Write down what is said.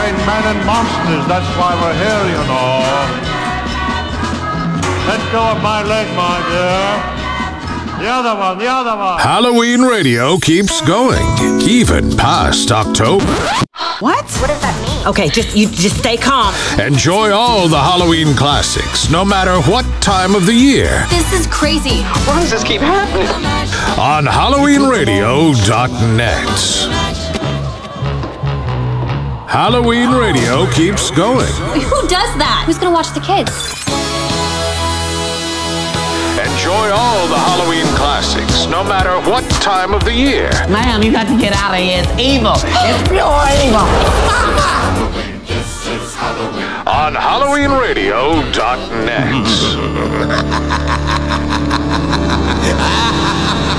between men and monsters. That's why we're here, you know. Let go of my leg, my dear. The other one, the other one. Halloween radio keeps going, even past October. What? What does that mean? Okay, just stay calm. Enjoy all the Halloween classics, no matter what time of the year, This is crazy. Why does this keep happening? on HalloweenRadio.net. Halloween radio keeps going. Who does that? Who's gonna watch the kids? Enjoy all the Halloween classics, no matter what time of the year, Ma'am, you got to get out of here. It's evil. It's pure evil. on HalloweenRadio.net.